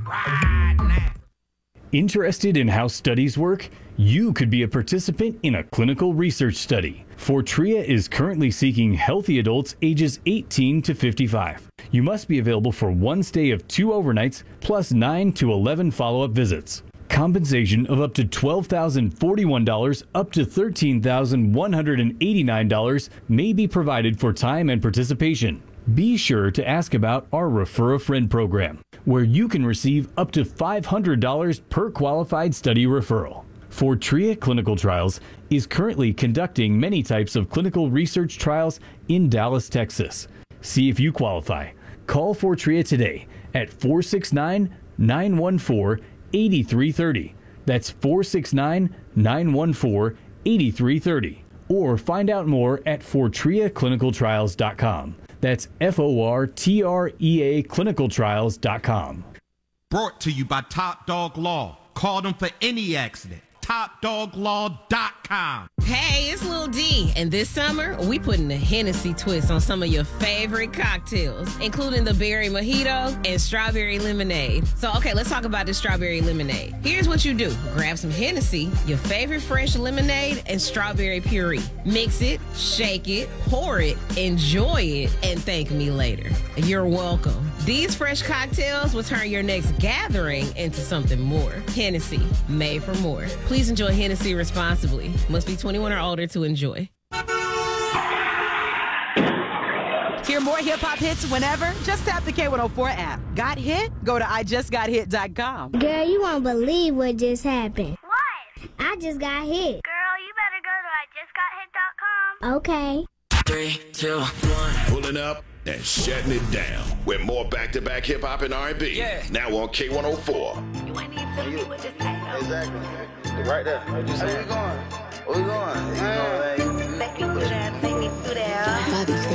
right now. Interested in how studies work? You could be a participant in a clinical research study. Fortrea is currently seeking healthy adults ages 18 to 55. You must be available for one stay of 2 overnights plus 9 to 11 follow-up visits. Compensation of up to $12,041 up to $13,189 may be provided for time and participation. Be sure to ask about our Refer a Friend program, where you can receive up to $500 per qualified study referral. Fortrea Clinical Trials is currently conducting many types of clinical research trials in Dallas, Texas. See if you qualify. Call Fortrea today at 469-914-8330. That's 469-914-8330. Or find out more at FortreaClinicalTrials.com. That's FORTREA clinicaltrials.com. Brought to you by Top Dog Law. Call them for any accident. TopDogLaw.com. Hey, it's Lil D, and this summer, we putting a Hennessy twist on some of your favorite cocktails, including the berry mojito and strawberry lemonade. So, okay, let's talk about this strawberry lemonade. Here's what you do. Grab some Hennessy, your favorite fresh lemonade, and strawberry puree. Mix it, shake it, pour it, enjoy it, and thank me later. You're welcome. These fresh cocktails will turn your next gathering into something more. Hennessy, made for more. Please enjoy Hennessy responsibly. Must be 21 or older to enjoy. Hear more hip-hop hits whenever? Just tap the K104 app. Got hit? Go to IJustGotHit.com. Girl, you won't believe what just happened. What? I just got hit. Girl, you better go to IJustGotHit.com. Okay. 3, 2, 1. Pulling up and shutting it down. With more back-to-back hip-hop and R&B. Yeah. Now on K104. You ain't even tell me what just happened. Exactly. Right there. Where you going? Where you going? You know,